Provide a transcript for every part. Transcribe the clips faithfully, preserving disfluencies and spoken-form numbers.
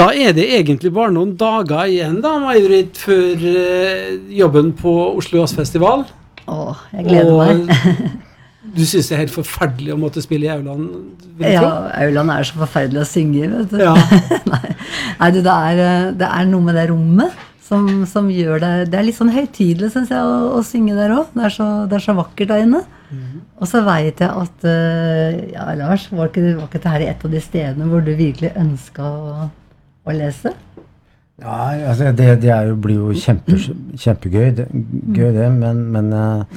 Da er det egentlig bare noen dager igjen da, May-Britt, før eh, jobben på Oslo Jazzfestival. Åh, jeg gleder Og meg. du synes det er helt forferdelig å måtte spille i Auland? vil jeg Ja, tro? Auland er så forferdelig å synge, vet du. Ja. Nei, Nei du, det, er, eh, det er noe med det rommet som, som gjør det. Det er litt sånn høytidelig, synes jeg, å, å synge der også. Det er så, det er så vakkert der inne. Mm. Og så vet jeg at, eh, ja, Lars, var ikke, var ikke det her et av de stedene hvor du virkelig ønsket å, å lese? Ja, altså det, det er jo, blir jo kjempe, kjempegøy, det, gøy det, men, men uh,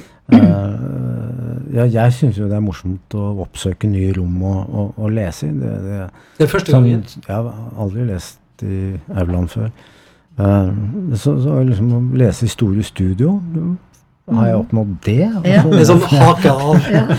ja, jeg synes jo det er morsomt å oppsøke nye rom og, og, og lese i. Det, det, Det er første gangen. Sånn, jeg har aldri lest i Auland før. Uh, så, så liksom å lese i store studio, har jeg oppnådd det? Ja. Så, Med sånn hake av. Ja.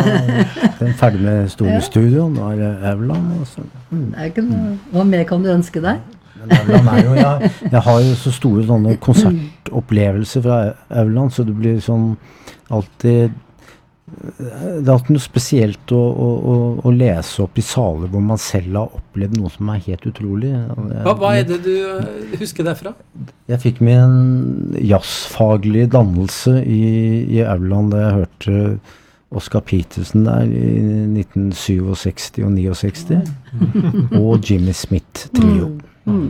den er ferdig med store Ja. studio, nå er det Auland. Og så, mm. Det er ikke noe, hva mer kan du ønske deg? Men Auland er jo, jeg, jeg har jo så store sånne konsertopplevelser fra Auland, så det blir sånn alltid, det er alltid noe spesielt å, å, å, å lese opp i saler hvor man selv har opplevd noe som er helt utrolig. Hva, hva er det du eh, husker derfra? Jeg fikk min jazzfaglige dannelse i, i Auland da jeg hørte Oscar Peterson der i nitten sekstisju og sekstini og Jimmy Smith trio. Mm.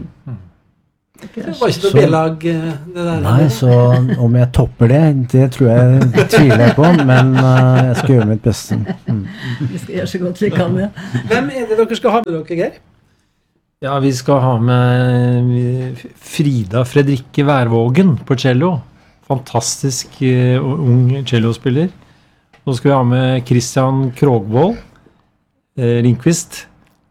Det var ikke noe Så- belag, eh, det der. Nei, så om jeg topper det, det tror jeg tviler jeg på, men uh, jeg skal gjøre mitt beste. Mm. Vi skal gjøre så godt vi kan, ja. Hvem er det dere skal ha med dere, Geir? Ja, vi skal ha med Frida Fredrikke Værvågen på cello. Fantastisk uh, ung cellospiller. Så skal vi ha med Christian Krogvold, uh, Lindqvist,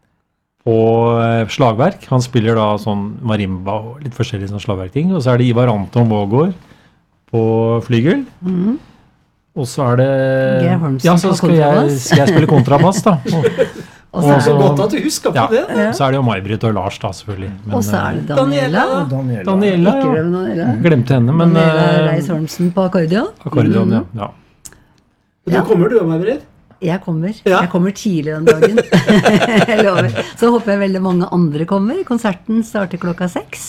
på uh, slagverk. Han spiller da sånn marimba og litt forskjellige sånn slagverkting. Og så er det Ivar Anton Vågård på flygel. Mhm. Og så er det... Geir Holmsen ja, så på skal jeg, kontrabass. skal jeg spille kontrabass da. Og, Og så Så er, godt at du husker på Ja. det. Ja. så er det jo May-Britt og Lars da, selvfølgelig. Men, og så er det eh, Daniela. Daniela. Daniela. Daniela, Ikke ja. glem Daniela. Glemte henne, men... Daniela eh, Reis-Holmsen på akkordeon. Akkordeon, ja. ja. Du Ja. kommer du, May-Britt? Jeg kommer. Ja. Jeg kommer tidlig den dagen. Jeg lover. Så håper jeg veldig mange andre kommer. Konserten starter klokka seks.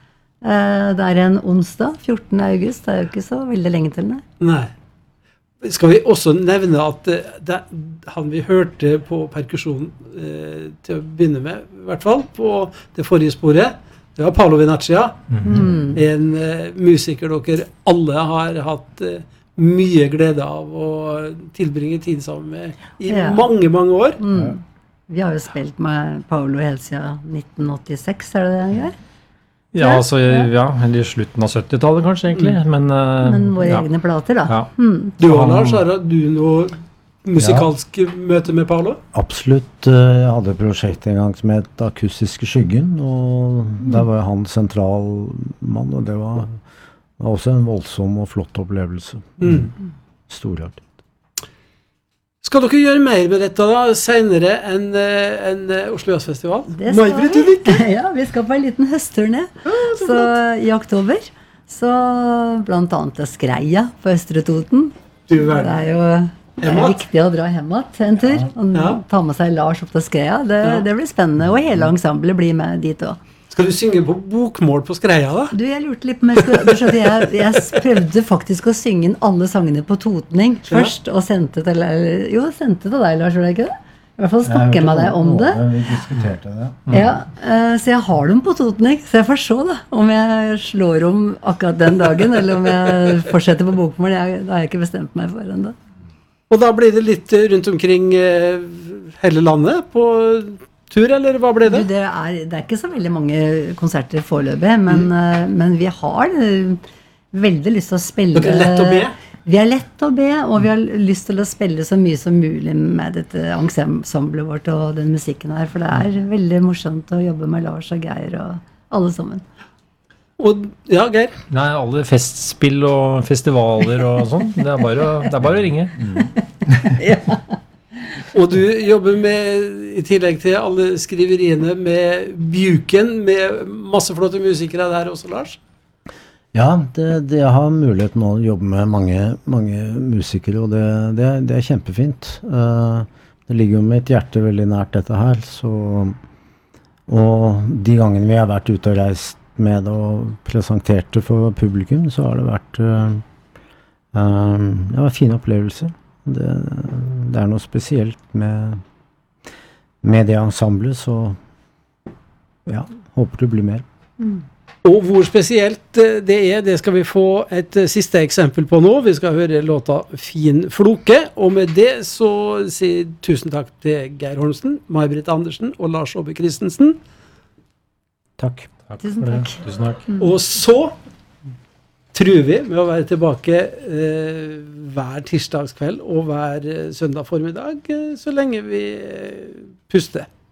Eh, Det er en onsdag, fjortende august. Det er jo ikke så veldig lenge til det. Nei. Skal vi også nevne at eh, det, han vi hørte på perkusjon eh, til å begynne med, i hvert fall, på det forrige sporet, det var Paolo Venaccia. Mm. En eh, musiker dere alle har hatt eh, mye glede av å tilbringe tid sammen med i Ja. mange, mange år. Mm. Vi har jo spilt med Paolo helt siden nitten åttiseks, er det det han gjør? Ja, altså, ja, eller i slutten av syttitallet kanskje egentlig, men... eh, Men våre ja. egne plater da. Ja. Mm. Du og Han- Lars, har du noe musikalsk møte med Paolo? Absolutt. eh, Jeg hadde et prosjekt en gang som het Akustiske skyggen, og der var han sentralmann, og det var, var også en voldsom og flott opplevelse. Mm. Storart. Skal dere gjøre mer med dette da, senere enn eh, enn, eh, Oslo Jazzfestival? Det skal May-Britt, du vi. nikker. Ja, vi skal på en liten høstturné. Så i oktober, så blant annet til Skreia på Østre Toten. Du Det verden. er jo det er Hjem att. viktig å dra hjem igjen en tur. Og Ja. ta med seg Lars opp til Skreia. Det, Ja. det blir spennende. Og hele ensemblet blir med dit også. Skal du synge på bokmål på Skreia da? Du, jeg lurte litt på om jeg skulle... du skjønner, Jeg, jeg prøvde faktisk å synge inn alle sangene på totning Ja. først, og sendte til, eller, jo, sendte til deg, Lars, var det ikke det? I hvert fall snakke med deg om det. Vi diskuterte det. Ja, eh, så jeg har dem på totning, så jeg får se da, om jeg slår om akkurat den dagen, eller om jeg fortsetter på bokmål. Jeg, det har jeg ikke bestemt meg for enda. Og da blir det litt eh, rundt omkring eh, hele landet på tur, eller hva ble Du, det? det, er, det er ikke så veldig mange konserter foreløpig, men, eh, men vi har eh, veldig lyst til å spille... Dere er lett å be? Vi er lett å be, og vi har lyst til å spille så mye som mulig med dette ensemblet vårt og den musikken her, for det er veldig morsomt å jobbe med Lars og Geir og alle sammen. Og, ja, Geir? Nei, alle festspill og festivaler og sånn, det er bare å, det er bare å ringe. Og du jobber med, i tillegg til alle skriveriene, med Bjuken, med masse flotte musikere der også, Lars? Ja, det, det jeg har mulighet nå å jobbe med mange, mange musikere, og det, det, det er kjempefint. Eh, det ligger jo mitt hjerte veldig nært dette her, så og de gangene vi har vært ute og reist med det og presentert det for publikum, så har det vært uh, uh, det var fine opplevelser. Det, det er noe spesielt med, med det ensemblet, så ja, håper det blir mer. Mm. Og hvor spesielt eh, det er, det skal vi få et eh, siste eksempel på nå. Vi skal høre låta Fin Floke, og med det så sier tusen takk til Geir Holmsen, May-Britt Andersen og Lars Aabye Christensen. Takk. Takk Tusen for det. takk. Tusen takk. Mm. Og så tror vi med å være tilbake eh, hver tirsdagskveld og hver eh, søndag formiddag, eh, så lenge vi eh, puster.